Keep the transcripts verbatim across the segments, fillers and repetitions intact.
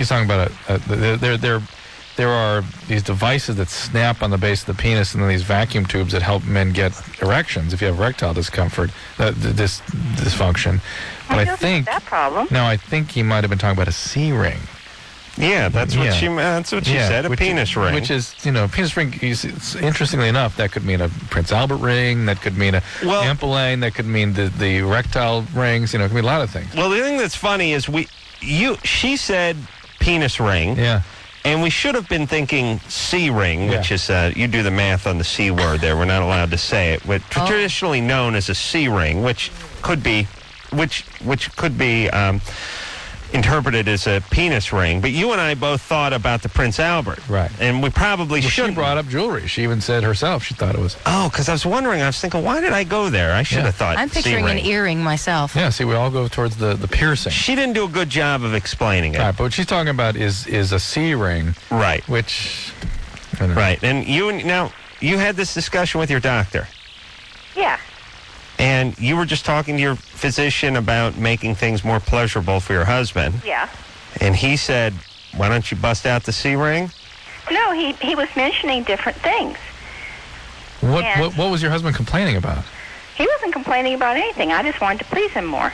he's talking about a, a there, there, there, there are these devices that snap on the base of the penis, and then these vacuum tubes that help men get erections if you have erectile discomfort, uh, this dysfunction. But I, I don't think have that problem. no, I think he might have been talking about a C ring. Yeah, that's what Yeah. she. Uh, that's what she Yeah, said. A which penis is, ring, which is, you know, penis ring. Is, it's, interestingly enough, that could mean a Prince Albert ring. That could mean a Well- Ampelane. That could mean the the erectile rings. You know, it could mean a lot of things. Well, the thing that's funny is we, you, she said penis ring, Yeah. and we should have been thinking C ring, which Yeah. is uh, you do the math on the C word there. We're not allowed to say it, but Oh. traditionally known as a C ring, which could be, which which could be. Um, interpreted as a penis ring, but you and I both thought about the Prince Albert. Right. And we probably Well, should she brought up jewelry. She even said herself she thought it was. Oh, because I was wondering, I was thinking, why did I go there? I should Yeah. have thought I'm picturing C-ring. an earring myself. Yeah. See, we all go towards the the piercing. She didn't do a good job of explaining it. All right, but what she's talking about is is a C ring, Right. which. I don't know. Right. And you, now, you had this discussion with your doctor, Yeah. and you were just talking to your physician about making things more pleasurable for your husband, Yeah. and he said, why don't you bust out the C-ring? No, he, he was mentioning different things. What, Yeah. what what was your husband complaining about? He wasn't complaining about anything. I just wanted to please him more.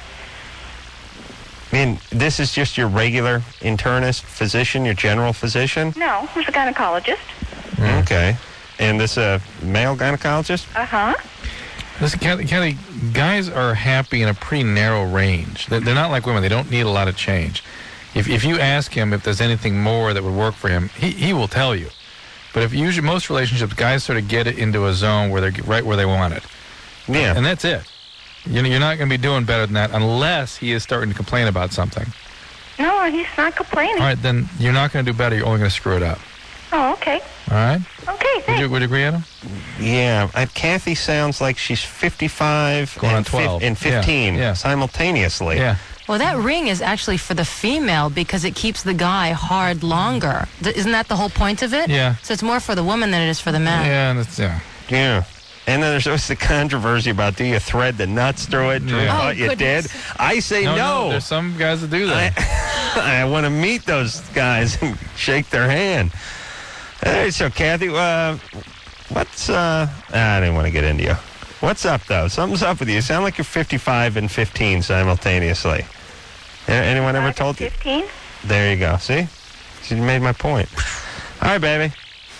I mean, this is just your regular internist physician, your general physician? No, he was a gynecologist. Okay. And this a uh, male gynecologist? Uh-huh. Listen, Kelly, Kelly, guys are happy in a pretty narrow range. They're, they're not like women. They don't need a lot of change. If if you ask him if there's anything more that would work for him, he, he will tell you. But if usually most relationships, guys sort of get it into a zone where they're right where they want it. Yeah. And that's it. You know, you're not going to be doing better than that unless he is starting to complain about something. No, he's not complaining. All right, then you're not going to do better. You're only going to screw it up. Oh, okay. All right? Okay, Would thanks. you, would you agree, Adam? Yeah, uh, Kathy sounds like she's fifty-five Going on and, fif- twelve. and fifteen Yeah, yeah. simultaneously. Yeah. Well, that ring is actually for the female because it keeps the guy hard longer. D- isn't that the whole point of it? Yeah. So it's more for the woman than it is for the man. Yeah, and it's, yeah. Yeah. And then there's always the controversy about, do you thread the nuts through it? Drew Yeah. thought Oh, you goodness. did. I say No, no. no, there's some guys that do that. I, I want to meet those guys and shake their hand. Hey, so Kathy, uh, what's, uh, I didn't want to get into you. What's up, though? Something's up with you. You sound like you're fifty-five and fifteen simultaneously. A- Anyone ever Five and told you? fifteen? There you go. See? You made my point. All right, baby.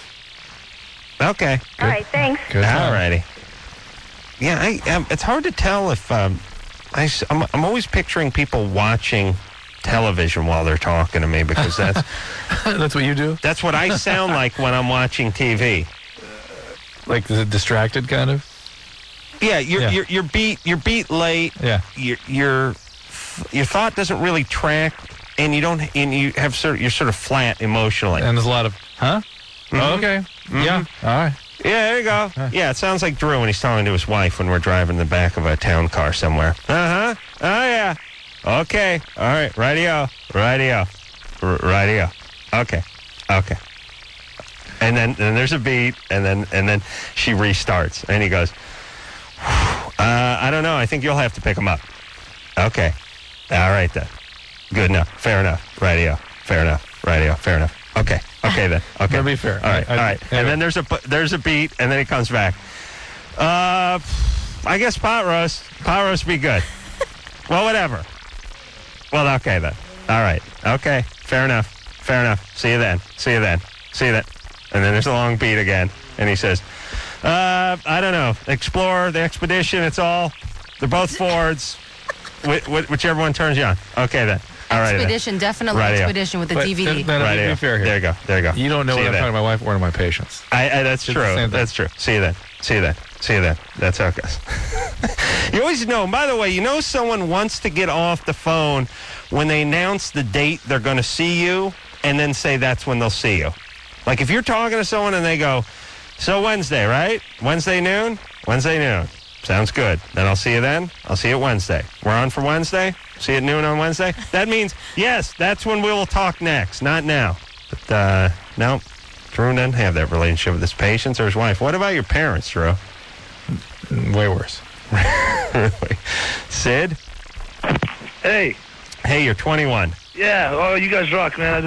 Okay. All right, thanks. Good All time. righty. Yeah, I, um, it's hard to tell if um, I, am I'm always picturing people watching television while they're talking to me because that's That's what you do? that's what I sound like when I'm watching T V. Like the distracted kind of? Yeah, you're Yeah. you're, you're beat you're beat late. Yeah. Your your your thought doesn't really track, and you don't and you have sort of, you're sort of flat emotionally. And there's a lot of, huh? Oh, okay. Yeah. All right. Yeah, there you go. Yeah, it sounds like Drew when he's talking to his wife when we're driving in the back of a town car somewhere. Uh-huh. Oh, yeah. Okay. All right. Radio. Radio. R- radio. Okay. Okay. And then and there's a beat, and then and then she restarts, and he goes, uh, I don't know. I think you'll have to pick him up. Okay. All right, then. Good enough. Fair enough. Radio. Fair enough. Radio. Fair enough. Okay. Okay, then. Okay. To be fair. All right. I- I- all right. anyway. And then there's a there's a beat, and then he comes back. Uh, I guess pot roast. Pot roast be good. Well, whatever. Well, okay then. All right. Okay. Fair enough. Fair enough. See you then. See you then. See you then. And then there's a long beat again, and he says, uh, I don't know. Explorer, the Expedition, it's all. They're both Fords. Wh- wh- whichever one turns you on. Okay then. All right. then. Expedition, definitely Radio. Expedition with the But D V D. th- then, Right. to be fair here. There you go. There you go. You don't know See what you I'm then. talking to my wife or to my patients. I, I, that's It's the true. same thing. That's true. See you then. See you then. See you then. That's how it goes. You always know. And by the way, you know someone wants to get off the phone when they announce the date they're going to see you and then say that's when they'll see you. Like if you're talking to someone and they go, so Wednesday, right? Wednesday noon? Wednesday noon. Sounds good. Then I'll see you then. I'll see you Wednesday. We're on for Wednesday? See you at noon on Wednesday? That means, yes, that's when we will talk next, not now. But, uh, no, Drew doesn't have that relationship with his patients or his wife. What about your parents, Drew? Way worse. Really? Sid? Hey, Hey, you're twenty-one. yeah, oh, you guys rock, man.